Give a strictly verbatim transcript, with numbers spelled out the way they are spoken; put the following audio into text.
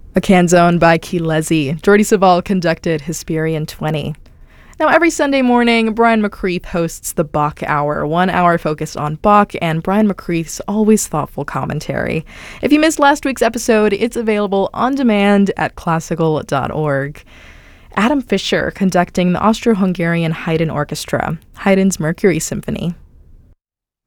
A Canzone by Kilezi. Jordi Savall conducted Hesperian twenty. Now, every Sunday morning, Brian McCreath hosts the Bach Hour, one hour focused on Bach and Brian McCreath's always thoughtful commentary. If you missed last week's episode, it's available on demand at classical dot org. Adam Fischer conducting the Austro-Hungarian Haydn Orchestra, Haydn's Mercury Symphony.